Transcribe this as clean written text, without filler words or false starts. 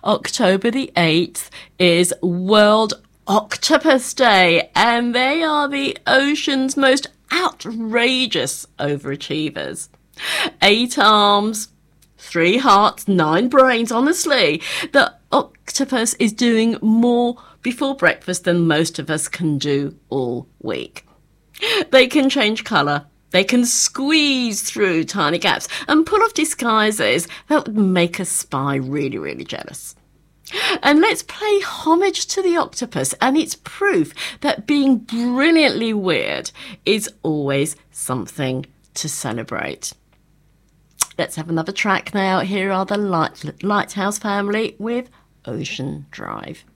October the 8th is World Octopus Day, and they are the ocean's most outrageous overachievers. 8 arms, 3 hearts, 9 brains. Honestly, the octopus is doing more before breakfast than most of us can do all week. They can change colour. They can squeeze through tiny gaps and pull off disguises that would make a spy really, really jealous. And let's pay homage to the octopus and its proof that being brilliantly weird is always something to celebrate. Let's have another track now. Here are the Lighthouse Family with Ocean Drive.